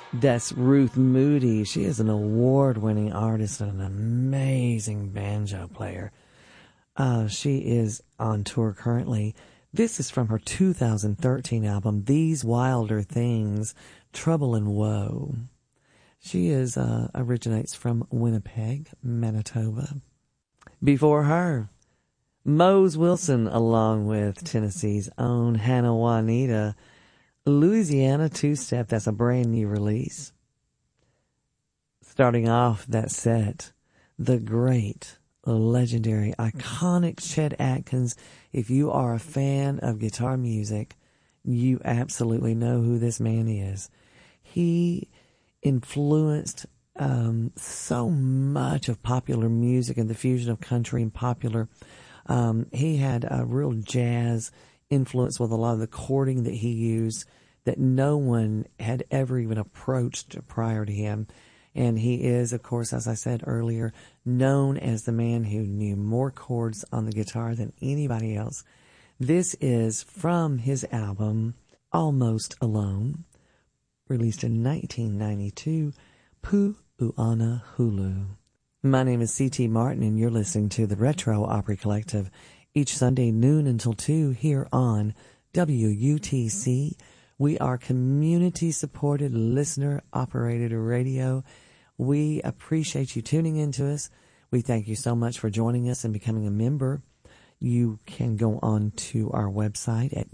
That's Ruth Moody. She is an award-winning artist and an amazing banjo player. She is on tour currently. This is from her 2013 album, These Wilder Things, Trouble and Woe. She originates from Winnipeg, Manitoba. Before her, Mose Wilson, along with Tennessee's own Hannah Juanita, Louisiana Two-Step. That's a brand new release. Starting off that set, the great, legendary, iconic Chet Atkins. If you are a fan of guitar music, you absolutely know who this man is. He influenced so much of popular music and the fusion of country and popular. He had a real jazz influence with a lot of the chording that he used that no one had ever even approached prior to him. And he is, of course, as I said earlier, known as the man who knew more chords on the guitar than anybody else. This is from his album, Almost Alone, released in 1992, Pu'u'ana Hulu. My name is C.T. Martin, and you're listening to the Retro Opry Collective each Sunday noon until 2 here on WUTC. We are community-supported, listener-operated radio. We appreciate you tuning into us. We thank you so much for joining us and becoming a member. You can go on to our website at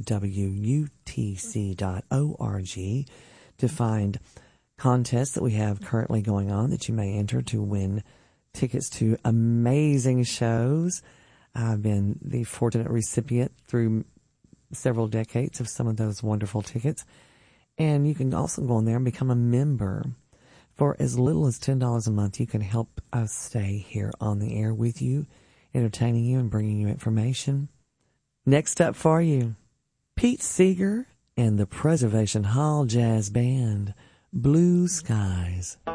WUTC.org to find contests that we have currently going on that you may enter to win tickets to amazing shows. I've been the fortunate recipient through several decades of some of those wonderful tickets. And you can also go on there and become a member. For as little as $10 a month, you can help us stay here on the air with you, entertaining you and bringing you information. Next up for you, Pete Seeger and the Preservation Hall Jazz Band, Blue Skies.